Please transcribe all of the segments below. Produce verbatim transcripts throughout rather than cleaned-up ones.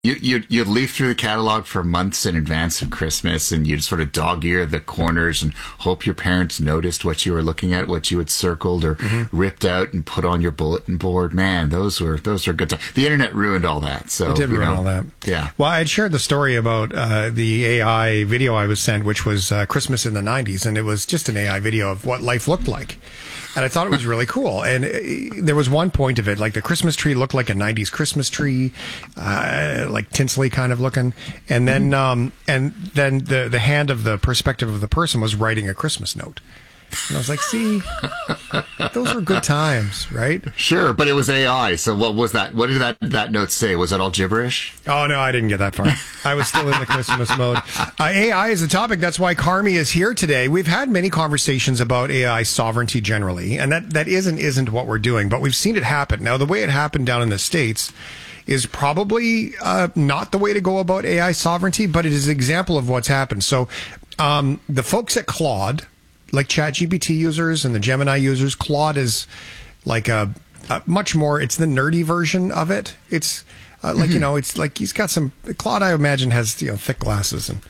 You, you, you'd leaf through the catalog for months in advance of Christmas, and you'd sort of dog ear the corners and hope your parents noticed what you were looking at, what you had circled or mm-hmm. ripped out and put on your bulletin board. Man, those were those were good times. The internet ruined all that. So it did ruin know, all that. Yeah. Well, I had shared the story about uh, the A I video I was sent, which was uh, Christmas in the nineties, and it was just an A I video of what life looked like. And I thought it was really cool. And uh, there was one point of it, like the Christmas tree looked like a nineties Christmas tree, uh, like tinsely kind of looking. And then, um, and then the, the hand of the perspective of the person was writing a Christmas note. And I was like, see, those were good times, right? Sure, but it was A I. So what was that? What did that, that note say? Was that all gibberish? Oh, no, I didn't get that far. I was still in the Christmas mode. Uh, A I is a topic. That's why Carmi is here today. We've had many conversations about A I sovereignty generally, and that, that isn't, isn't what we're doing, but we've seen it happen. Now, the way it happened down in the States is probably uh, not the way to go about A I sovereignty, but it is an example of what's happened. So um, the folks at Claude, like ChatGPT users and the Gemini users, Claude is like a, a much more, it's the nerdy version of it. It's uh, like, mm-hmm. you know, it's like he's got some, Claude, I imagine, has, you know, thick glasses and,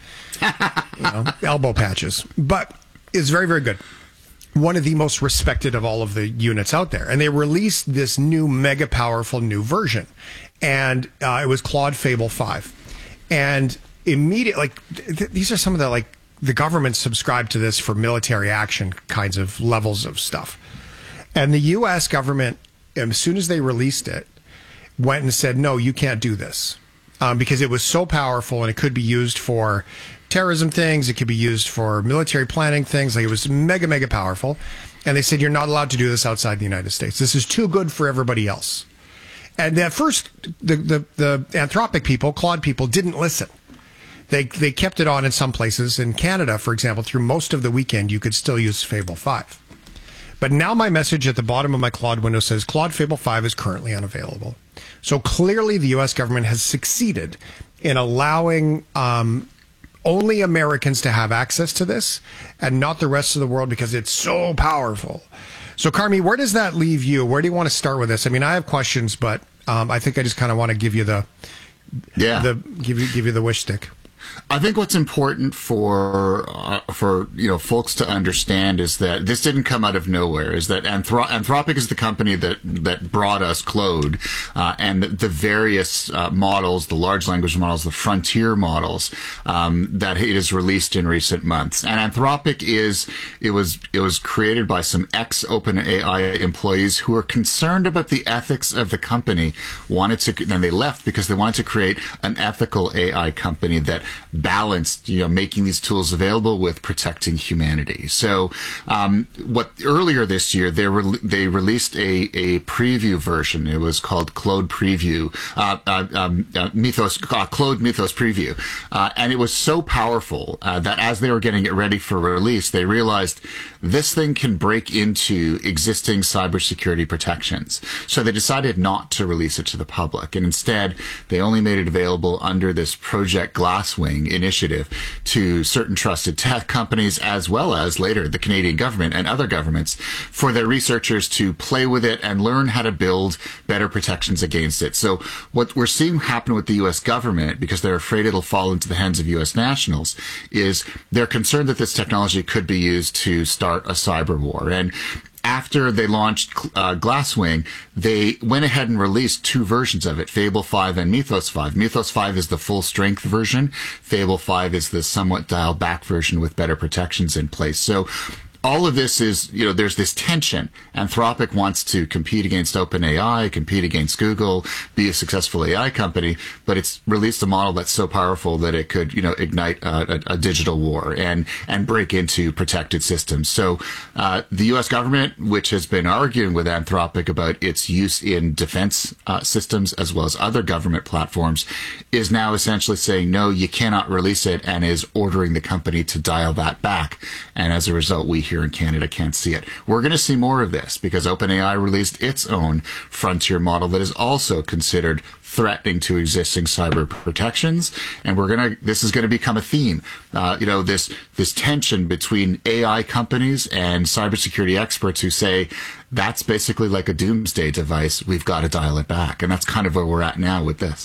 you know, elbow patches, but it's very, very good. One of the most respected of all of the units out there. And they released this new mega powerful new version. And uh, it was Claude Fable five. And immediately, like, th- these are some of the, like, the government subscribed to this for military action kinds of levels of stuff. And the U S government, as soon as they released it, went and said, no, you can't do this. Um, because it was so powerful and it could be used for terrorism things. It could be used for military planning things. Like, it was mega, mega powerful. And they said, you're not allowed to do this outside the United States. This is too good for everybody else. And at first, the, the, the Anthropic people, Claude people, didn't listen. They they kept it on in some places. In Canada, for example, through most of the weekend, you could still use Fable five. But now my message at the bottom of my Claude window says Claude Fable five is currently unavailable. So clearly the U S government has succeeded in allowing um, only Americans to have access to this and not the rest of the world because it's so powerful. So, Carmi, where does that leave you? Where do you want to start with this? I mean, I have questions, but um, I think I just kind of want to give you the, yeah. the give you give you the wish stick. I think what's important for uh, for you know folks to understand is that this didn't come out of nowhere. Is that Anthro- Anthropic is the company that that brought us Claude uh, and the, the various uh, models, the large language models, the frontier models um, that it has released in recent months. And Anthropic is it was it was created by some ex OpenAI employees who were concerned about the ethics of the company. Wanted to then they left because they wanted to create an ethical A I company that balanced, you know, making these tools available with protecting humanity. So, um, what earlier this year they re- they released a a preview version. It was called Claude Preview, uh, uh, um, uh, Mythos, uh, Claude Mythos Preview, uh, and it was so powerful uh, that as they were getting it ready for release, they realized this thing can break into existing cybersecurity protections. So they decided not to release it to the public, and instead they only made it available under this Project Glasswing initiative to certain trusted tech companies, as well as later the Canadian government and other governments, for their researchers to play with it and learn how to build better protections against it. So what we're seeing happen with the U S government, because they're afraid it'll fall into the hands of U S nationals, is they're concerned that this technology could be used to start a cyber war. And after they launched uh, Glasswing, they went ahead and released two versions of it, Fable five and Mythos five. Mythos five is the full-strength version. Fable five is the somewhat dialed-back version with better protections in place. So all of this is, you know, there's this tension. Anthropic wants to compete against OpenAI, compete against Google, be a successful A I company, but it's released a model that's so powerful that it could, you know, ignite a, a, a digital war and, and break into protected systems. So, uh, the U S government, which has been arguing with Anthropic about its use in defense uh, systems as well as other government platforms, is now essentially saying, no, you cannot release it, and is ordering the company to dial that back. And as a result, we here in Canada can't see it. We're going to see more of this because OpenAI released its own frontier model that is also considered threatening to existing cyber protections, and we're gonna. This is going to become a theme. Uh, you know, this this tension between A I companies and cybersecurity experts who say that's basically like a doomsday device. We've got to dial it back, and that's kind of where we're at now with this.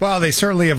Well, they certainly have